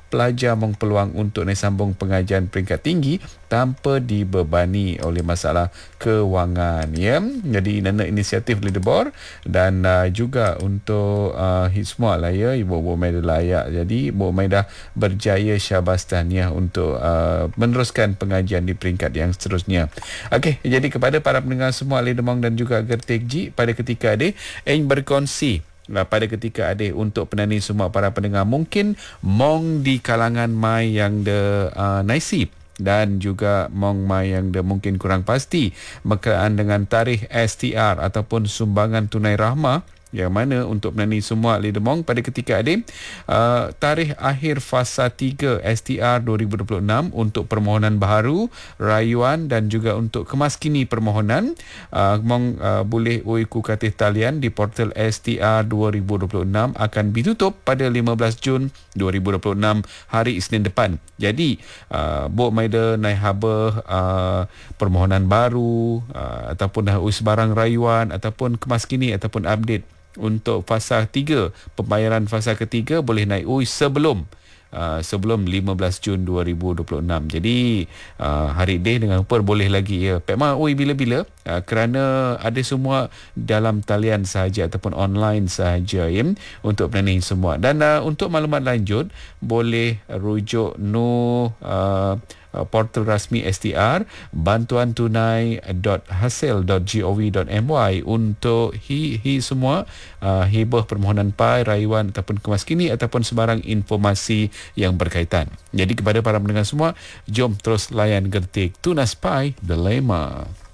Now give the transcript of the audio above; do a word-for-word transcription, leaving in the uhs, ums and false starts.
pelajar mempeluang untuk naik sambung pengajian peringkat tinggi tanpa dibebani oleh masalah kewangan, ya. Jadi nana inisiatif leaderboard dan uh, juga untuk uh, semua lah, ya, ibu-ibu Umaydah layak. Jadi Ibu Umaydah berjaya, syabas tahniah untuk uh, meneruskan pengajian di peringkat yang seterusnya. Okey, jadi kepada para pendengar semua ahli demam dan juga Gertik Ji, pada ketika ini ingin berkongsi Nah, pada ketika ada untuk penani semua para pendengar, mungkin mong di kalangan mai yang de uh, naisib dan juga mong mai yang de mungkin kurang pasti berkaitan dengan tarikh S T R ataupun sumbangan tunai rahmah, yang mana untuk penani semua ahli demong pada ketika ada uh, tarikh akhir fasa tiga S T R dua ribu dua puluh enam untuk permohonan baharu, rayuan dan juga untuk kemaskini permohonan uh, mong uh, boleh uiku katih talian di portal S T R dua ribu dua puluh enam akan ditutup pada lima belas Jun dua ribu dua puluh enam hari Isnin depan. Jadi uh, Bo Maida naik haba uh, permohonan baru uh, ataupun dah uis barang rayuan ataupun kemaskini ataupun update untuk fasa tiga, pembayaran fasa ketiga boleh naik ui sebelum uh, sebelum lima belas Jun dua ribu dua puluh enam. Jadi uh, hari day dengan per boleh lagi, ya. Pekma ui bila-bila uh, kerana ada semua dalam talian sahaja ataupun online sahaja, ya, untuk planning semua. Dan uh, untuk maklumat lanjut boleh rujuk nu uh, Uh, portal rasmi S T R bantuan tunai dot hasil dot gov dot my untuk hi, hi semua uh, hibah permohonan pai, rayuan ataupun kemaskini ataupun sebarang informasi yang berkaitan. Jadi kepada para pendengar semua, jom terus layan Gertik Tunas Pai Dilema.